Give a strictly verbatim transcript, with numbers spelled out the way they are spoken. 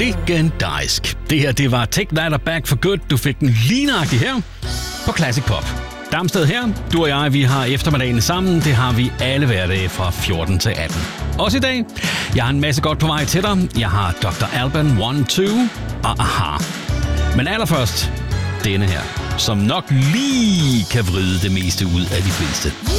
Legendarisk. Det her, det var Take That og Back for Good. Du fik den lige nøjagtigt her på Classic Pop. Damsted her. Du og jeg, vi har eftermiddagen sammen. Det har vi alle hverdage fra fjorten til atten. Også i dag. Jeg har en masse godt på vej til dig. Jeg har doktor Alban one two og Aha. Men allerførst denne her, som nok lige kan vride det meste ud af de fleste.